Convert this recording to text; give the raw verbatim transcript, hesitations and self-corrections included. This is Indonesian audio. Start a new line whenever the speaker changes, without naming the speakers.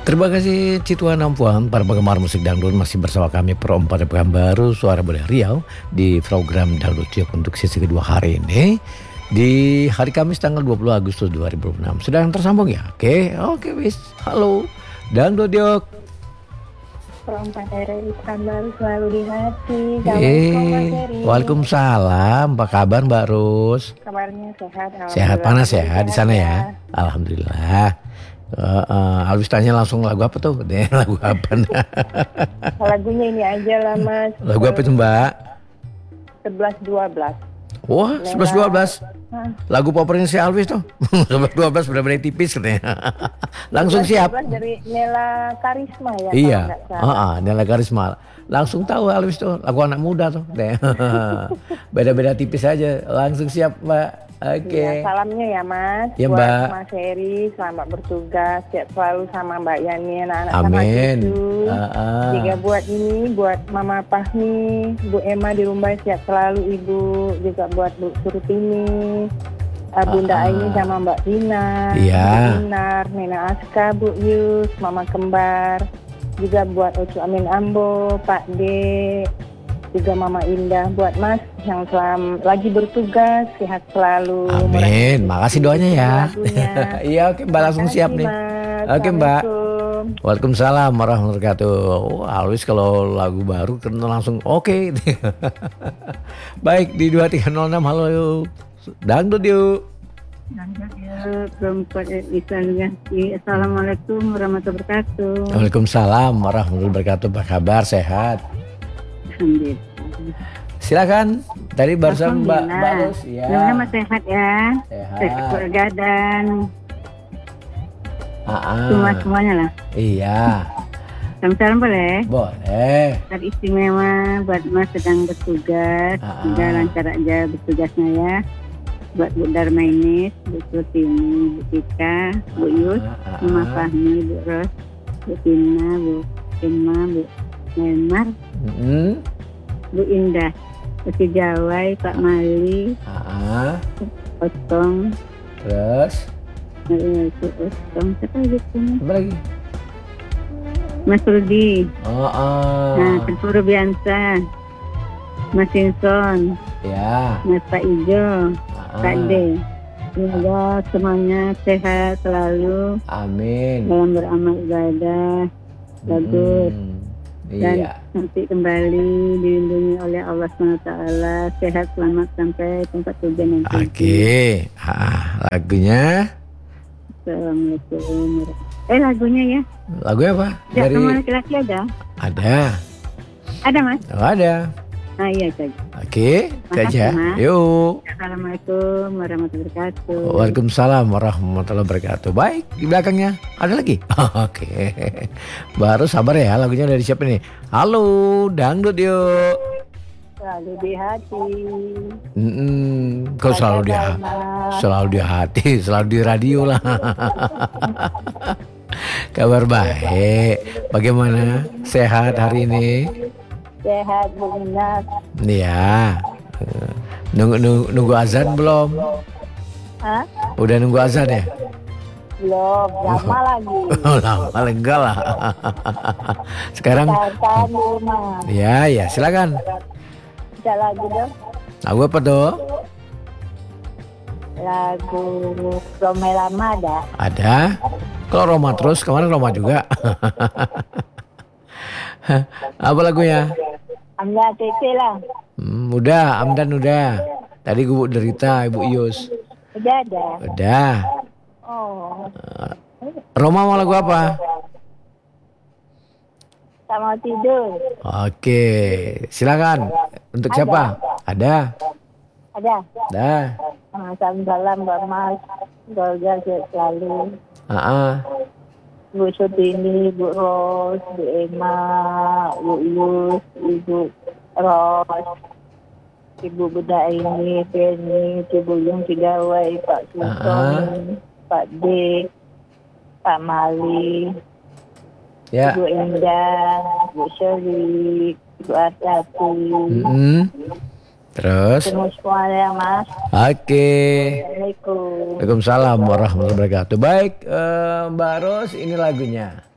Terima kasih Cituan Ampuan, para penggemar musik dangdut masih bersama kami Perempat Pekanbaru Suara Budaya Riau di program Dangdut Tiup untuk sesi kedua hari ini di hari Kamis tanggal dua puluh Agustus dua ribu dua puluh enam. Sudah yang tersambung ya? Oke, oke wis. Halo, Dangdut Tiup.
Perempat dari Pekanbaru selalu di hati.
Eh, Waalaikumsalam. Apa kabar Mbak Rus?
Kabarnya sehat.
Sehat panas ya di sana ya. Alhamdulillah. Uh, uh, Alwis tanya langsung lagu apa tuh? Deh, lagu apa?
Lagunya ini aja lah Mas.
Lagu apa tuh Mbak?
sebelas dua belas.
Wah, sebelas dua belas. Lagu favoritnya si Alwis tuh. sebelas dua belas benar-benar tipis katanya. Langsung siap.
Dari Nela Karisma ya.
Iya. Heeh, uh, uh, Nela Karisma. Langsung tahu Alwis tuh, lagu anak muda tuh. Beda-beda tipis aja. Langsung siap, Mbak. Oke. Okay.
Ya, salamnya ya Mas.
Ya,
buat
Mbak.
Mas Heri, selamat bertugas. Sehat selalu sama Mbak Yani, anak-anak sama
Amin.
cucu.
Uh, uh.
Juga buat ini, buat Mama Fahmi, Bu Emma di Rumbai, sehat selalu Ibu. Juga buat Bu Surtini, uh, Bunda uh, uh. Aini sama Mbak Dina.
Iya.
Bu Inar, Nena Aska, Bu Yus, Mama Kembar. Juga buat Ocu Amin Ambo, Pak D. Juga Mama Indah, buat Mas yang selam, lagi bertugas, sehat selalu.
Amin, makasih doanya ya. Iya, oke Mbak, langsung siap nih. Oke Mbak. Waalaikumsalam warahmatullahi wabarakatuh. Oh, Alwis kalau lagu baru kena langsung oke. Okay. Baik, di dua tiga nol enam, halo yuk. Dangdut yuk.
Dangdut yuk, perempuan Islamnya. Assalamualaikum warahmatullahi wabarakatuh.
Waalaikumsalam warahmatullahi wabarakatuh. Apa kabar, sehat? Silakan. Tadi barusan Mbak Mbak Rus ya.
Nama sehat ya.
Sehat.
Sehat keluarga dan
Ah,
semua semuanya lah.
Iya.
Salam-salam boleh?
Boleh.
Hari istimewa buat Mas sedang bertugas. Semoga lancar aja bertugasnya ya. Buat Bu Darmainis, Bu Surtini, Bu Tika, Bu Yus, Mama Fahmi, Bu Ros, Bu Tina, Bu Emma, Bu Memar,
mm-hmm.
Bu Indah, Bu Jawai, Pak Mali,
ah.
Otong,
terus
Otong, siapa lagi punya?
Apa lagi?
Mas Rudi,
oh, oh.
Nah, Tempuru Biansa, Mas Sinson,
ya.
Mas Pak Ijo,
ah.
Pak D. Semoga semuanya sehat selalu.
Amin.
Dalam beramal ibadah, bagus. Hmm. Dan
iya.
nanti kembali dilindungi oleh Allah subhanahu wa taala, sehat selamat sampai tempat tujuan nanti.
Oke, okay. ah, lagunya.
Assalamualaikum. Eh lagunya ya?
Lagu apa?
Ya,
dari
sama laki-laki ada?
Ada.
Ada Mas?
Oh, ada.
Ah iya saja.
Oke, okay. Saja. Yuk.
Assalamualaikum warahmatullahi wabarakatuh.
Waalaikumsalam warahmatullahi wabarakatuh. Baik, di belakangnya ada lagi. Oke. Okay. Baru sabar ya, lagunya dari siapa nih? Halo, Dangdut yuk.
Selalu di hati.
Mm-mm. Kau selalu di hati. Selalu di hati, selalu di radio lah. Kabar baik. Bagaimana? Sehat hari ini?
Sehat Bu Indah.
Iya. Nunggu, nunggu, nunggu azan belum?
Hah?
Udah nunggu azan ya?
Belum, lama oh. lagi.
Oh, lama enggak lah. Sekarang. Ya, ya, silakan.
Bisa lagu dong.
Lagu apa tuh?
Lagu Roma Lama ada.
Ada. Kalau Roma terus, kemarin Roma juga. Apa lagunya?
Amda Tete lah.
Hmm, udah, Amdan udah. Tadi Ibu Derita, Ibu Yus.
Udah ada.
Udah.
Oh.
Uh, Roma mau lagu apa?
Tak mau tidur.
Oke, silakan. Untuk ada. Siapa? Ada.
Ada.
Ada.
Salam-salam Mbak Mas. Keluarga sehat selalu.
Uh-uh.
Bu Sutini, Bu Ros, Bu Emma, Bu Yus, Ibu Ros, Ibu Bunda Aini, Penny, Ibu Yung Cidawai, Pak Sultan, uh-huh. Pak D, Pak Mali, ya. Ibu Indah, Bu Syari, Ibu Asati.
Mm-hmm. Terus?
Semua semuanya Mas.
Oke.
Assalamualaikum.
Waalaikumsalam warahmatullahi wabarakatuh. Baik, uh, Mbak Ros, ini lagunya.